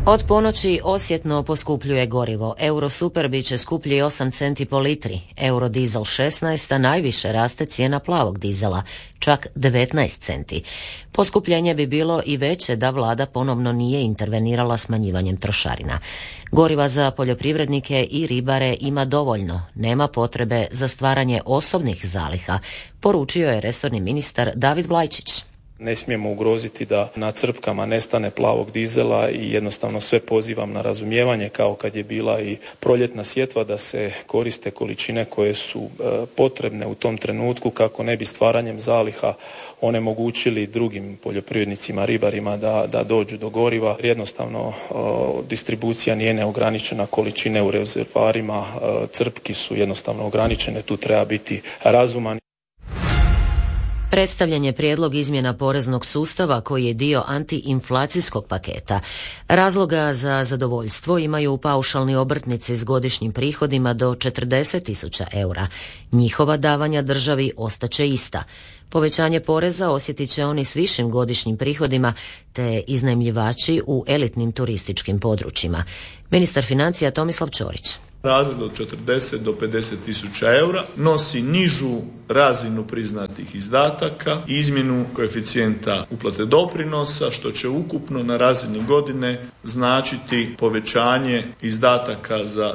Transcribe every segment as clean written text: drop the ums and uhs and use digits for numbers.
Od ponoći osjetno poskupljuje gorivo. Eurosuper bit će skuplji 8 centi po litri, Eurodizel 16, a najviše raste cijena plavog dizela, čak 19 centi. Poskupljenje bi bilo i veće da vlada ponovno nije intervenirala smanjivanjem trošarina. Goriva za poljoprivrednike i ribare ima dovoljno, nema potrebe za stvaranje osobnih zaliha, poručio je resorni ministar David Vlajčić. Ne smijemo ugroziti da na crpkama nestane plavog dizela i jednostavno sve pozivam na razumijevanje kao kad je bila i proljetna sjetva da se koriste količine koje su potrebne u tom trenutku kako ne bi stvaranjem zaliha onemogućili drugim poljoprivrednicima, ribarima da dođu do goriva. Jednostavno distribucija nije neograničena, količine u rezervoarima crpki su jednostavno ograničene, tu treba biti razuman. Predstavljen je prijedlog izmjena poreznog sustava koji je dio antiinflacijskog paketa. Razloga za zadovoljstvo imaju paušalni obrtnici s godišnjim prihodima do 40.000 eura. Njihova davanja državi ostaće ista. Povećanje poreza osjetit će oni s višim godišnjim prihodima te iznajmljivači u elitnim turističkim područjima. Ministar financija Tomislav Ćorić. Razred od 40 do 50.000 eura nosi nižu razinu priznatih izdataka i izmjenu koeficijenta uplate doprinosa, što će ukupno na razini godine značiti povećanje izdataka za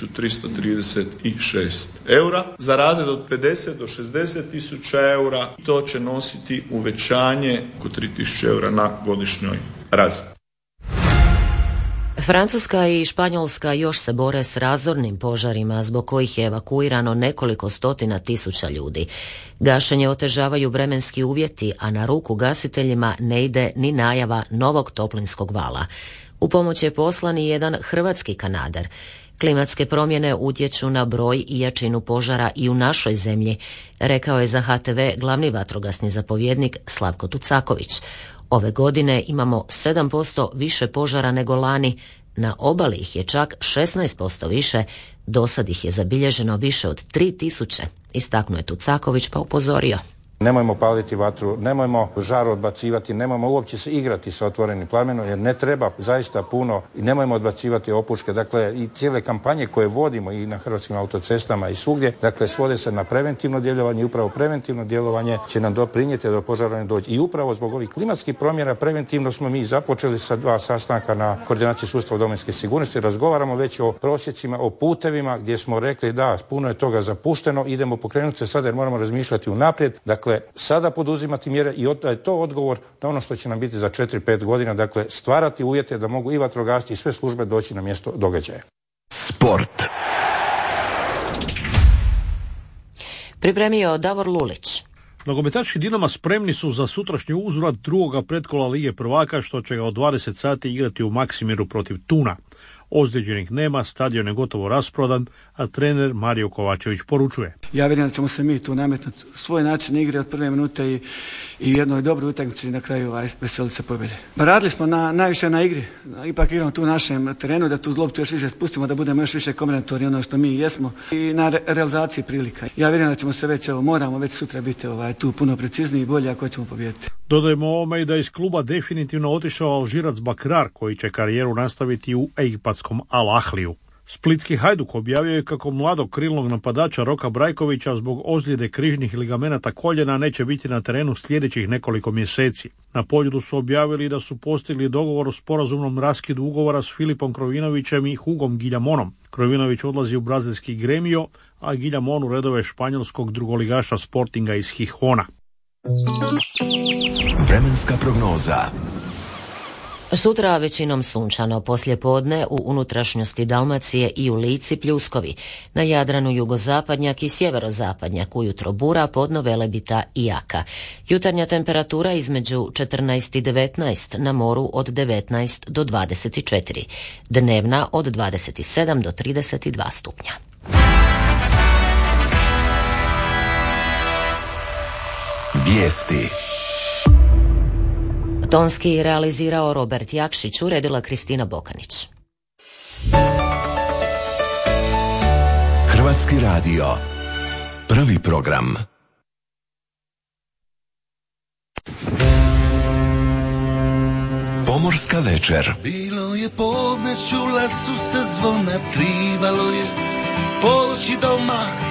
1.336 eura. Za razred od 50 do 60.000 eura to će nositi uvećanje oko 3.000 eura na godišnjoj razini. Francuska i Španjolska još se bore s razornim požarima zbog kojih je evakuirano nekoliko stotina tisuća ljudi. Gašenje otežavaju vremenski uvjeti, a na ruku gasiteljima ne ide ni najava novog toplinskog vala. U pomoć je poslan i jedan hrvatski kanader. Klimatske promjene utječu na broj i jačinu požara i u našoj zemlji, rekao je za HTV glavni vatrogasni zapovjednik Slavko Tucaković. Ove godine imamo 7% više požara nego lani, na obali ih je čak 16% više, dosad ih je zabilježeno više od 3.000, istaknuo je Tucaković pa upozorio. Nemojmo paliti vatru, nemojmo žar odbacivati, nemojmo uopće se igrati sa otvorenim plamenom jer ne treba zaista puno i nemojmo odbacivati opuške. Dakle, i cijele kampanje koje vodimo i na hrvatskim autocestama i svugdje, dakle, svode se na preventivno djelovanje i upravo preventivno djelovanje će nam doprinijeti da do požara ne dođe. I upravo zbog ovih klimatskih promjena preventivno smo mi započeli sa 2 sastanka na koordinaciji sustava domovinske sigurnosti. Razgovaramo već o prosjecima, o putevima gdje smo rekli da puno je toga zapušteno, idemo pokrenuti se sada jer moramo razmišljati unaprijed. Dakle, sada poduzimati mjere i je to odgovor na ono što će nam biti za 4-5 godina, dakle stvarati uvjete da mogu i vatrogasci i sve službe doći na mjesto događaja. Sport. Pripremio Davor Lulić. Nogometaši Dinama spremni su za sutrašnji uzvrat drugoga pretkola Lige prvaka, što će ga od 20 sati igrati u Maksimiru protiv Tuna. Ozlijeđenih nema, stadion je gotovo rasprodan, a trener Mario Kovačević poručuje. Ja vjerujem da ćemo se mi tu nametnuti svoj način igre od prve minute i jednoj dobroj utakmici i na kraju veseliti se pobjede. Radili smo najviše na igri, ipak igramo tu u našem terenu, da tu loptu još više spustimo, da budemo još više kombinatorni ono što mi jesmo i na realizaciji prilika. Ja vjerujem da ćemo se moramo već sutra biti tu puno precizniji i bolji ako ćemo pobijediti. Dodajemo ovome i da iz kluba definitivno otišao Alžirac Bakrar, koji će karijeru nastaviti u egipatskom Al Ahliju. Splitski Hajduk objavio je kako mladog krilnog napadača Roka Brajkovića zbog ozljede križnih ligamenata koljena neće biti na terenu sljedećih nekoliko mjeseci. Na Poljudu su objavili da su postigli dogovor o sporazumnom raskidu ugovora s Filipom Krovinovićem i Hugom Giljamonom. Krovinović odlazi u brazilski Gremio, a Giljamon u redove španjolskog drugoligaša Sportinga iz Gijona. Vremenska prognoza. Sutra većinom sunčano, poslijepodne u unutrašnjosti Dalmacije i u Lici pljuskovi. Na Jadranu jugozapadnjak i sjeverozapadnjak, ujutro bura, podno velebita i jaka. Jutarnja temperatura između 14 i 19, na moru od 19 do 24. Dnevna od 27 do 32 stupnja. Vijesti. Tonski realizirao Robert Jakšić, uredila Kristina Bokanić. Hrvatski radio. Prvi program. Pomorska večer. Bilo je podne, čula su se zvona, tribalo je poći doma,